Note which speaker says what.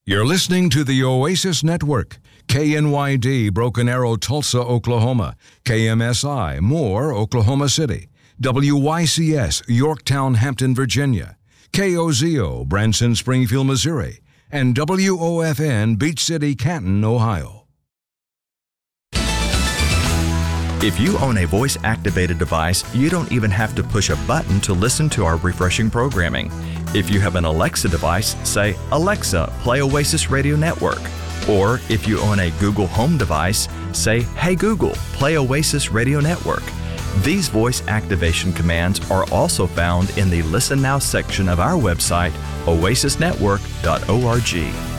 Speaker 1: You're listening to the Oasis Network, KNYD, Broken Arrow, Tulsa, Oklahoma, KMSI, Moore, Oklahoma City, WYCS, Yorktown, Hampton, Virginia, KOZO, Branson, Springfield, Missouri, and WOFN, Beach City, Canton, Ohio.
Speaker 2: If you own a voice-activated device, you don't even have to push a button to listen to our refreshing programming. If you have an Alexa device, say, "Alexa, play Oasis Radio Network." Or if you own a Google Home device, say, "Hey Google, play Oasis Radio Network." These voice activation commands are also found in the Listen Now section of our website, oasisnetwork.org.